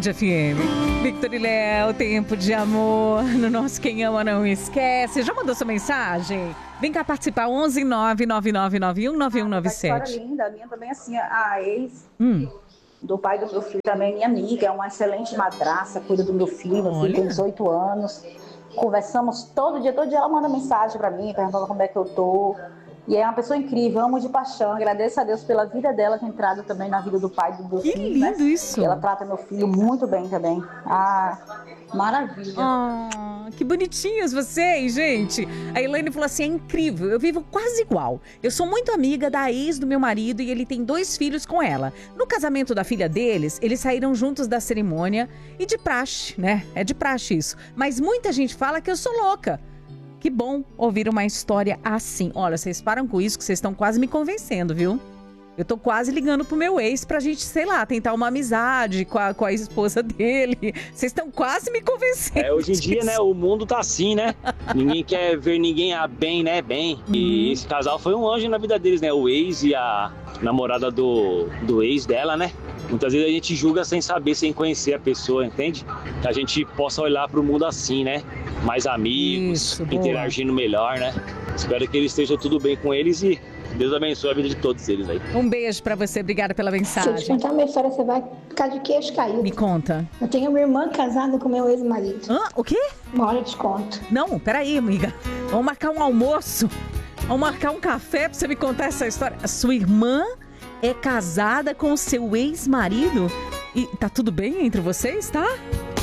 Band FM. Victor e Léo, tempo de amor. No nosso Quem Ama Não Esquece. Já mandou sua mensagem? Vem cá participar. 11 999919197. História linda. A minha também, assim, a ex do pai do meu filho também, minha amiga. É uma excelente madraça, cuida do meu filho. Meu filho tem 18 anos. Conversamos todo dia ela manda mensagem pra mim, perguntando como é que eu tô. E é uma pessoa incrível, amo de paixão. Agradeço a Deus pela vida dela, ter entrado também na vida do pai do meu filho. Que lindo, né? Isso! Ela trata meu filho muito bem também. Maravilha. Que bonitinhos vocês, gente. A Elaine falou assim, é incrível, eu vivo quase igual. Eu sou muito amiga da ex do meu marido e ele tem 2 filhos com ela. No casamento da filha deles, eles saíram juntos da cerimônia e de praxe, né? É de praxe isso. Mas muita gente fala que eu sou louca. Que bom ouvir uma história assim. Olha, vocês param com isso que vocês estão quase me convencendo, viu? Eu tô quase ligando pro meu ex pra gente, sei lá, tentar uma amizade com a esposa dele. Vocês estão quase me convencendo. Hoje em dia, né, o mundo tá assim, né? Ninguém quer ver ninguém bem, né, bem. E esse casal foi um anjo na vida deles, né? O ex e a namorada do ex dela, né? Muitas vezes a gente julga sem saber, sem conhecer a pessoa, entende? Que a gente possa olhar pro mundo assim, né? Mais amigos, interagindo melhor, né? Espero que eles estejam tudo bem com eles e Deus abençoe a vida de todos eles aí. Um beijo pra você, obrigada pela mensagem. Se eu te contar uma história, você vai ficar de queixo caído. Me conta. Eu tenho uma irmã casada com meu ex-marido. O quê? Uma hora eu te conto. Não, peraí, amiga. Vamos marcar um almoço. Vamos marcar um café pra você me contar essa história. A sua irmã é casada com o seu ex-marido? E tá tudo bem entre vocês, tá?